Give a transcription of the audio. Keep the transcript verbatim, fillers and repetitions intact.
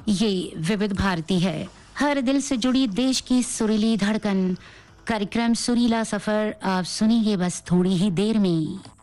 ये विविध भारती है, हर दिल से जुड़ी देश की सुरीली धड़कन। कार्यक्रम सुरीला सफर आप सुनेंगे बस थोड़ी ही देर में।